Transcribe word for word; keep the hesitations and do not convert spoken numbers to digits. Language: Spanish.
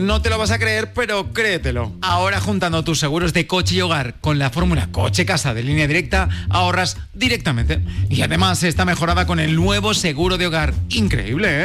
No te lo vas a creer, pero créetelo. Ahora, juntando tus seguros de coche y hogar con la fórmula coche-casa de Línea Directa, ahorras directamente. Y además está mejorada con el nuevo seguro de hogar. Increíble, ¿eh?